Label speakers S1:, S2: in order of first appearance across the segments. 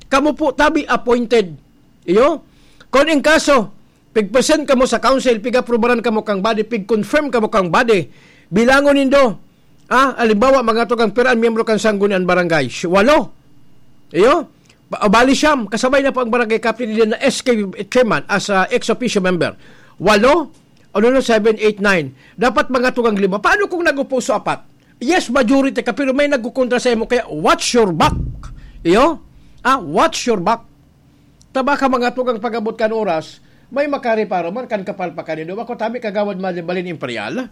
S1: Kamo po tabi appointed. Iyo? Kung in kaso, pig-present kamo sa council, pig-aprobaran kamo kang body, pig-confirm kamo kang body, bilangon nindo, alimbawa, mga to kang piraan, miyembro kang sanggunian barangay, 8. Iyo? Bali siyam, kasabay na po ang barangay captain din na SK chairman as ex officio member. 8, 7, 8, 9. Dapat mga tugang 5. Paano kung nag-upo sa 4? Yes, majority ka, pero may nagkukontra sa imo, kaya watch your back. Iyo? Watch your back. Taba ka mga tugang pag-abot kan oras, may makariparo man kan kapal pa kanino. Ako tabi kagawad malibalin imperial.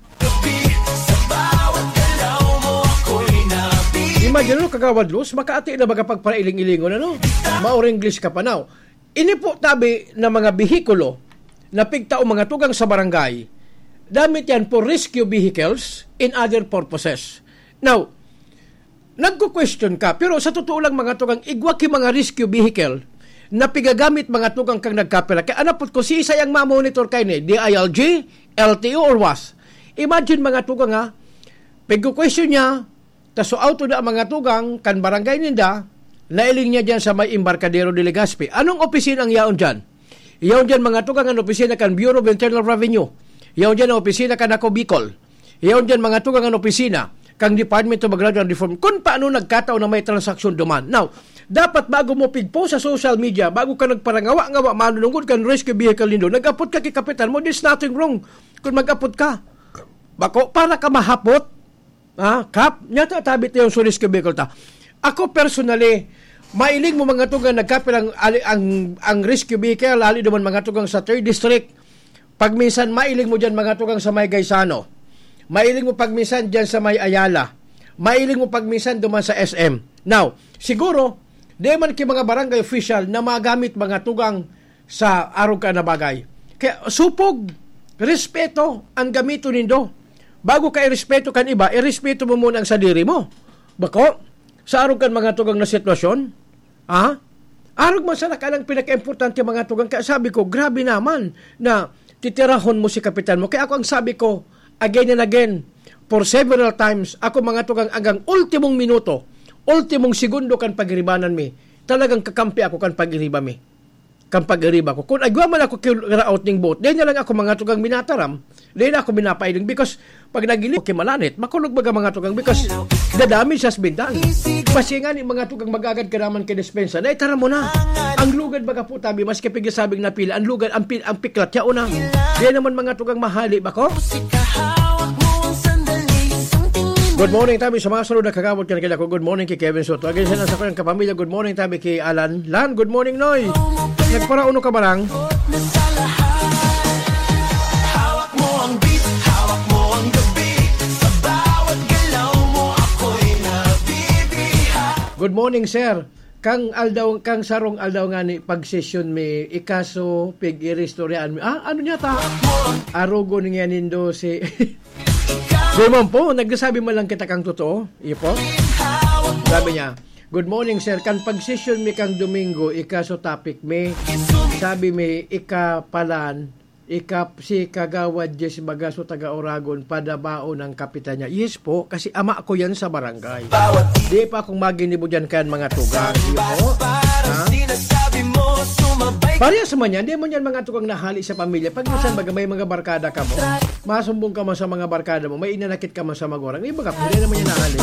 S1: Imagine no, kagawad los, makaati na baga pagparailing-ilingon, ano? Maor-English ka pa now. Ini po tabi na mga bihikulo na pigtao mga tugang sa barangay, damit yan for rescue vehicles in other purposes. Now, nagko-question ka, pero sa totoo lang mga tugang, igwaki mga rescue vehicle na pigagamit mga tugang kang nagkapila. Kaya anapot ko, si isa yung ma-monitor kayo ni DILG, LTO, or WAS. Imagine mga tugang ha, pigko-question niya, taso auto na mga tugang, kan barangay ninda, nailing niya dyan sa may Embarcadero de Legazpi. Anong opisina ang yaon dyan? Yaon dyan mga tugang ang opisina kan Bureau of Internal Revenue. Yaon dyan ang opisina kan ako Bicol. Yaon dyan mga tugang ang opisina kang Department of Agrarian Reform. Kung paano nagkataon na may transaksyon duman. Now, dapat bago mo pigpo sa social media, bago ka nagparangawa-ngawa, manunungod kan rescue vehicle nindo, nag-apot ka kay kapitan mo, there's nothing wrong kung mag-apot ka. Bako, para ka mahapot, Kap, nyata tabit yung sulis ka vehicle ta. Ako personally, mailing mo mga tugang nagkapil ang rescue vehicle, lalo naman mga tugang sa 3rd District. Pag minsan, mailing mo dyan mga tugang sa may Gaisano. Mailing mo pag minsan dyan sa may Ayala. Mailing mo pag minsan duman sa SM. Now, siguro, di man ki mga barangay official na magamit mga tugang sa araw ka na bagay. Kaya supog, respeto ang gamito nindo. Bago ka irespeto kan iba, irespeto mo muna ang sadiri mo. Bako, sa araw kan mga tugang na sitwasyon, arog man sa nakalang pinaka-importante mga tugang. Kaya sabi ko, grabe naman na titirahon mo si kapitan mo. Kaya ako ang sabi ko, again and again, for several times, ako mga tugang hanggang ultimong minuto, ultimong segundo kan pagiribanan mi, talagang kakampi ako kan pagiriba mi. Kan pagiriba ko. Kung agwa man ako kiraot ning boat, di na lang ako mga tugang minataram, di na ako minapailing because pag nagili, okay malanit, makulog baga mga tugang because dadami siya bintan. Kasi nga ni mga tugang magagad ka naman kay dispensa, na itara mo na. Ang lugad baga po tabi, mas kapig sabing napila, ang lugad, ang piklat, yao na. Di naman mga tugang mahali ba ko? Good morning tabi sa mga sunod na kakabot ka na kila ko. Good morning kay Kevin Soto. Again siya sa kanyang kapamilya. Good morning tabi kay Alan. Lan, good morning Noy. Nagparauno ka ba lang? Hawak mo ang beat, hawak mo ang gabi. Sa bawat galaw mo ako'y nabibiha. Good morning sir. Kang sarong aldaw nga ni pag-session mi ikaso pig-irestoryan mi. Ano niya ta? Arugo niya nindo si... Gumon po, nagsasabi mo lang kita kang totoo. Iyo po. Sabi niya, good morning sir, kan pag-session mi kang Domingo, ikaso topic mi, sabi mi, ikapalan, si kagawad Jess Bagaso taga Oragon, padabao ng kapitan niya. Yes po, kasi ama ko yan sa barangay. Di pa akong maginibo dyan kan mga tugang. Iyo po. Parehas man yan, di mo yan mga tugang nahali sa pamilya. Pag minsan baga may mga barkada ka mo, masumbong ka man sa mga barkada mo, may inanakit ka man sa magorang, di baga, hindi naman yan nahali.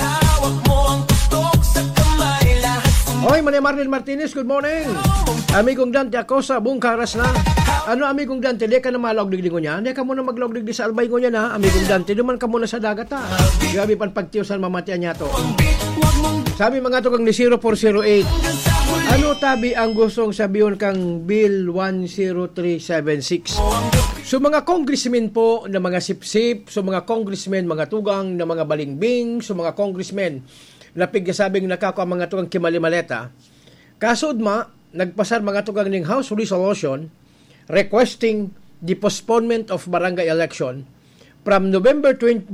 S1: Oy, Manay Marlene Martinez, good morning. Amigong Dante Acosa, buong karas na. Ano amigong Dante, di ka na malogdig-dingo niya? Di ka muna maglogdig di sa albay ko niya na. Amigong Dante, duman ka muna sa dagat ha. Grabe pan pagtiyosan mamatian niya to. Sabi mga tugang ni 0408, ano tabi ang gustong sabihin kang Bill 10376? So mga congressmen po na mga sip-sip, so mga congressmen, mga tugang na mga balingbing, so mga congressmen na pigasabing nakako ang mga tugang kimalimaleta, kasod nagpasar mga tugang ng House Resolution requesting the postponement of barangay election from November 2,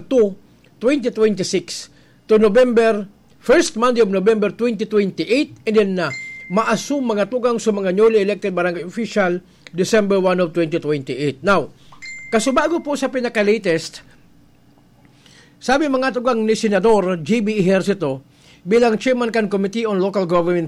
S1: 2026 to first Monday of November 2028 and then ma-assume mga tugang sa mga newly elected barangay official December 1 of 2028. Now, kasubago po sa pinaka-latest, sabi mga tugang ni Senador J.B. Ejercito bilang Chairman kan Committee on Local Government